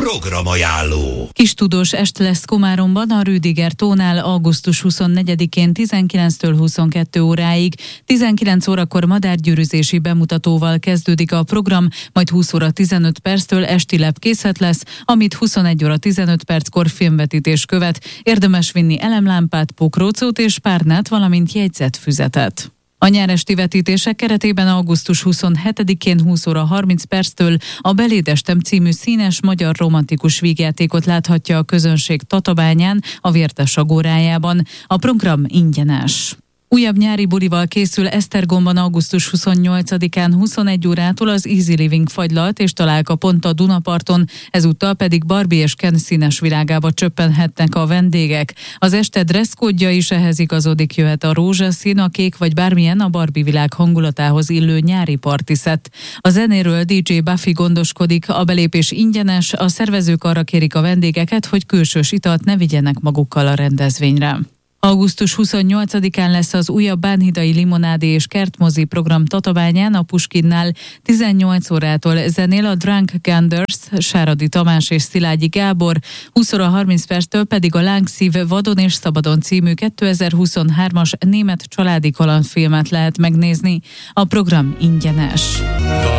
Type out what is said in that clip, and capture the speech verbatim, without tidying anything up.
programajánló. Kis tudós est lesz Komáromban a Rüdiger tónál augusztus huszonnegyedikén tizenkilenctől huszonkettő óráig. tizenkilenc órakor madárgyűrűzési bemutatóval kezdődik a program, majd húsz óra tizenöt perctől esti lepkészet lesz, amit huszonegy óra tizenöt perckor filmvetítés követ. Érdemes vinni elemlámpát, pokrócot és párnát, valamint jegyzett füzetet. A nyáresti vetítések keretében augusztus huszonhetedikén húsz óra harminc perctől a Belédestem című színes magyar romantikus vígjátékot láthatja a közönség Tatabányán, a Vértes Agórájában. A program ingyenes. Újabb nyári bulival készül Esztergomban augusztus huszonnyolcadikán huszonegy órától az Easy Living fagylalt és találka pont a Dunaparton, ezúttal pedig Barbie és Ken színes világába csöppenhetnek a vendégek. Az este dresszkódja is ehhez igazodik, jöhet a rózsaszín, a kék vagy bármilyen a Barbie világ hangulatához illő nyári partiszett. A zenéről dé dzsé Buffy gondoskodik, a belépés ingyenes, a szervezők arra kérik a vendégeket, hogy külsős italt ne vigyenek magukkal a rendezvényre. augusztus huszonnyolcadikán lesz az újabb Bánhidai Limonádé és Kertmozi program Tatabányán, a Puskinnál. tizennyolc órától zenél a Drunk Ganders, Sáradi Tamás és Szilágyi Gábor, húsz óra harminc perctől pedig a Lángszív Vadon és Szabadon című kétezer-huszonhármas német családi kalandfilmet lehet megnézni. A program ingyenes.